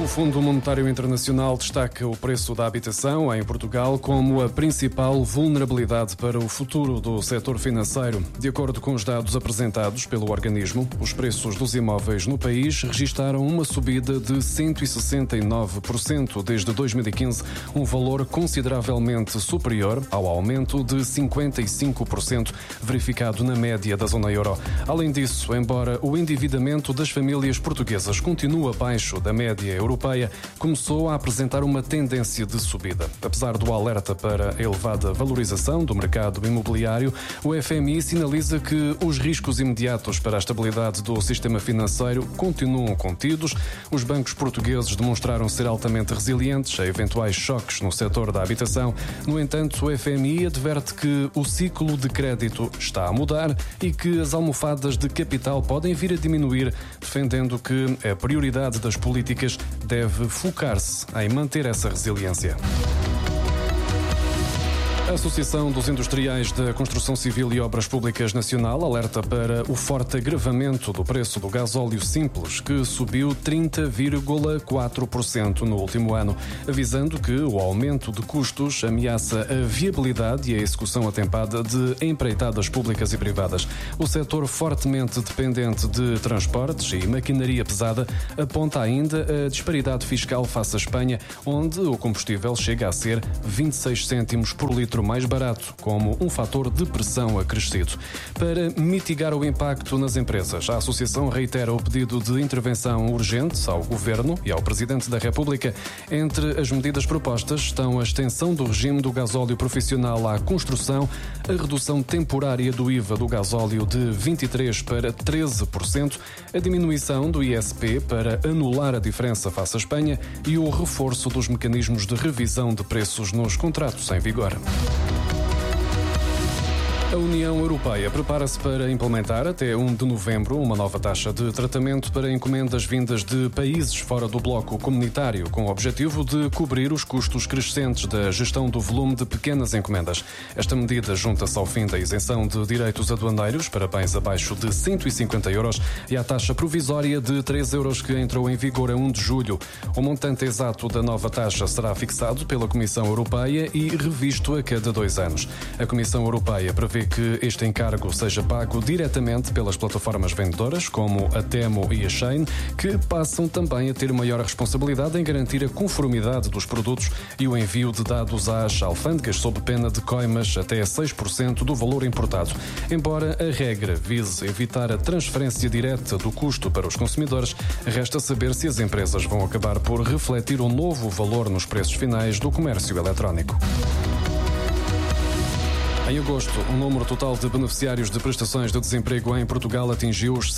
O Fundo Monetário Internacional destaca o preço da habitação em Portugal como a principal vulnerabilidade para o futuro do setor financeiro. De acordo com os dados apresentados pelo organismo, os preços dos imóveis no país registaram uma subida de 169% desde 2015, um valor consideravelmente superior ao aumento de 55% verificado na média da zona euro. Além disso, embora o endividamento das famílias portuguesas continue abaixo da média europeia, começou a apresentar uma tendência de subida. Apesar do alerta para a elevada valorização do mercado imobiliário, o FMI sinaliza que os riscos imediatos para a estabilidade do sistema financeiro continuam contidos. Os bancos portugueses demonstraram ser altamente resilientes a eventuais choques no setor da habitação. No entanto, o FMI adverte que o ciclo de crédito está a mudar e que as almofadas de capital podem vir a diminuir, defendendo que a prioridade das políticas deve focar-se em manter essa resiliência. A Associação dos Industriais da Construção Civil e Obras Públicas Nacional alerta para o forte agravamento do preço do gasóleo simples, que subiu 30,4% no último ano, avisando que o aumento de custos ameaça a viabilidade e a execução atempada de empreitadas públicas e privadas. O setor fortemente dependente de transportes e maquinaria pesada aponta ainda a disparidade fiscal face à Espanha, onde o combustível chega a ser 26 cêntimos por litro mais barato, como um fator de pressão acrescido. Para mitigar o impacto nas empresas, a Associação reitera o pedido de intervenção urgente ao Governo e ao Presidente da República. Entre as medidas propostas estão a extensão do regime do gasóleo profissional à construção, a redução temporária do IVA do gasóleo de 23% para 13%, a diminuição do ISP para anular a diferença face à Espanha e o reforço dos mecanismos de revisão de preços nos contratos em vigor. A União Europeia prepara-se para implementar até 1 de novembro uma nova taxa de tratamento para encomendas vindas de países fora do bloco comunitário, com o objetivo de cobrir os custos crescentes da gestão do volume de pequenas encomendas. Esta medida junta-se ao fim da isenção de direitos aduaneiros para bens abaixo de 150 euros e à taxa provisória de 3 euros que entrou em vigor a 1 de julho. O montante exato da nova taxa será fixado pela Comissão Europeia e revisto a cada 2 anos. A Comissão Europeia prevê que este encargo seja pago diretamente pelas plataformas vendedoras, como a Temu e a Shein, que passam também a ter maior responsabilidade em garantir a conformidade dos produtos e o envio de dados às alfândegas sob pena de coimas até 6% do valor importado. Embora a regra vise evitar a transferência direta do custo para os consumidores, resta saber se as empresas vão acabar por refletir um novo valor nos preços finais do comércio eletrónico. Em agosto, o número total de beneficiários de prestações de desemprego em Portugal atingiu os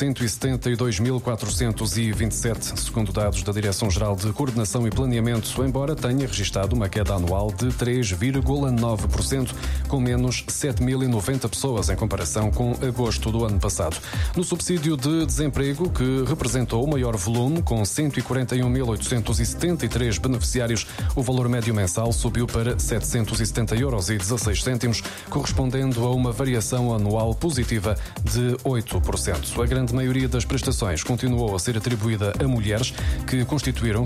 172.427, segundo dados da Direção-Geral de Coordenação e Planeamento, embora tenha registrado uma queda anual de 3,9%, com menos 7.090 pessoas em comparação com agosto do ano passado. No subsídio de desemprego, que representou o maior volume, com 141.873 beneficiários, o valor médio mensal subiu para 770,16 euros, correspondendo a uma variação anual positiva de 8%. A grande maioria das prestações continuou a ser atribuída a mulheres, que constituíram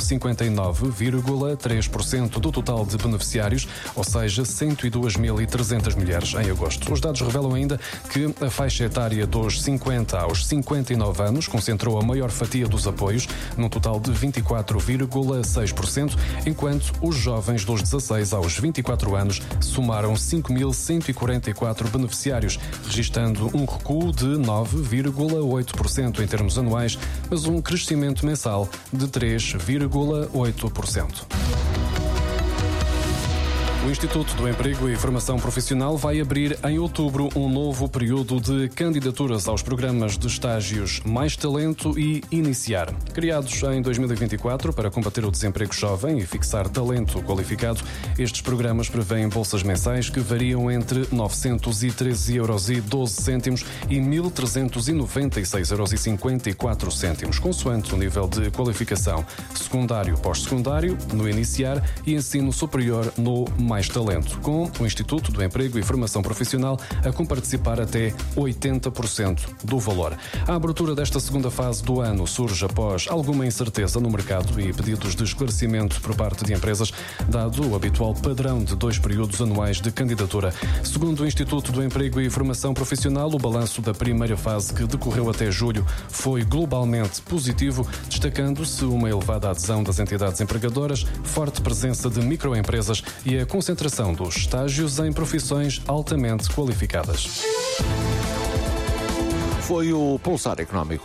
59,3% do total de beneficiários, ou seja, 102.300 mulheres em agosto. Os dados revelam ainda que a faixa etária dos 50 aos 59 anos concentrou a maior fatia dos apoios, num total de 24,6%, enquanto os jovens dos 16 aos 24 anos somaram 5.144 beneficiários, registando um recuo de 9,8% em termos anuais, mas um crescimento mensal de 3,8%. O Instituto do Emprego e Formação Profissional vai abrir em outubro um novo período de candidaturas aos programas de estágios Mais Talento e Iniciar. Criados em 2024 para combater o desemprego jovem e fixar talento qualificado, estes programas prevêem bolsas mensais que variam entre 913,12 euros e 1.396,54 euros, consoante o nível de qualificação secundário, pós-secundário, no Iniciar e ensino superior no mais talento, com o Instituto do Emprego e Formação Profissional a comparticipar até 80% do valor. A abertura desta segunda fase do ano surge após alguma incerteza no mercado e pedidos de esclarecimento por parte de empresas, dado o habitual padrão de 2 períodos anuais de candidatura. Segundo o Instituto do Emprego e Formação Profissional, o balanço da primeira fase, que decorreu até julho, foi globalmente positivo, destacando-se uma elevada adesão das entidades empregadoras, forte presença de microempresas e a concentração dos estágios em profissões altamente qualificadas. Foi o Pulsar Económico.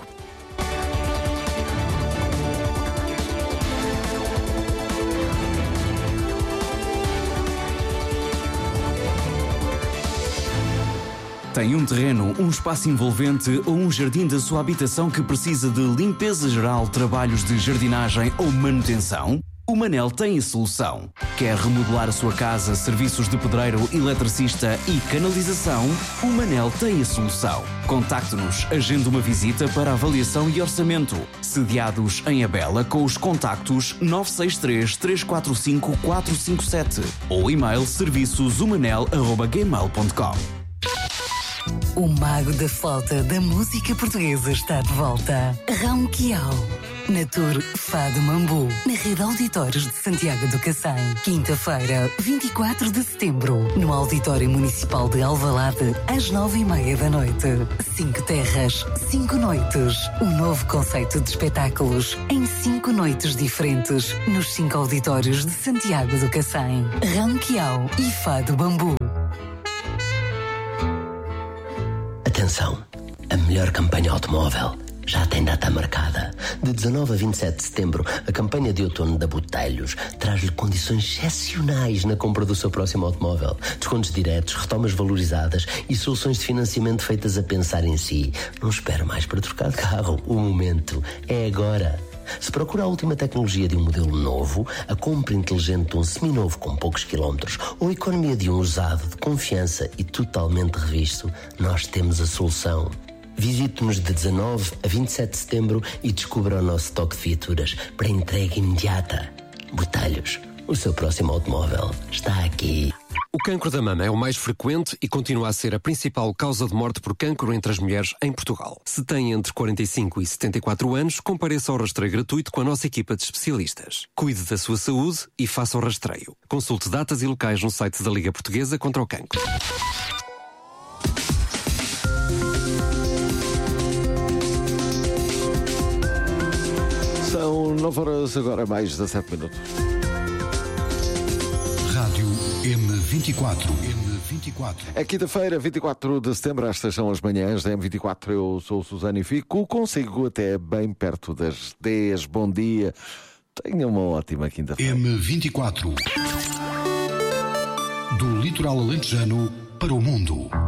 Tem um terreno, um espaço envolvente ou um jardim da sua habitação que precisa de limpeza geral, trabalhos de jardinagem ou manutenção? O Manel tem a solução. Quer remodelar a sua casa, serviços de pedreiro, eletricista e canalização? O Manel tem a solução. Contacte-nos, agende uma visita para avaliação e orçamento. Sediados em Abela com os contactos 963 345 457 ou e-mail serviçosumanel@gmail.com. O mago da flauta da música portuguesa está de volta. Raul Kiao. Na Tour Fado Mambu, na Rede Auditórios de Santiago do Cacém. Quinta-feira, 24 de setembro, no Auditório Municipal de Alvalade, às 9h30 da noite. 5 terras, 5 noites. Um novo conceito de espetáculos em 5 noites diferentes, nos 5 auditórios de Santiago do Cacém. Raul Kiao e Fado Bambu. Atenção, a melhor campanha automóvel já tem data marcada. De 19 a 27 de setembro, a campanha de outono da Botelhos traz-lhe condições excepcionais na compra do seu próximo automóvel. Descontos diretos, retomas valorizadas e soluções de financiamento feitas a pensar em si. Não espere mais para trocar de carro. O momento é agora. Se procura a última tecnologia de um modelo novo, a compra inteligente de um seminovo com poucos quilómetros ou a economia de um usado de confiança e totalmente revisto, nós temos a solução. Visite-nos de 19 a 27 de setembro e descubra o nosso toque de viaturas para entrega imediata. Botelhos, o seu próximo automóvel está aqui. O cancro da mama é o mais frequente e continua a ser a principal causa de morte por cancro entre as mulheres em Portugal. Se tem entre 45 e 74 anos, compareça ao rastreio gratuito com a nossa equipa de especialistas. Cuide da sua saúde e faça o rastreio. Consulte datas e locais no site da Liga Portuguesa contra o Cancro. São 9 horas agora, mais 17 minutos. Rádio M24. É quinta-feira, 24 de setembro, estas são as manhãs da M24. Eu sou o Susana e fico consigo até bem perto das 10. Bom dia. Tenha uma ótima quinta-feira. M24. Do litoral alentejano para o mundo.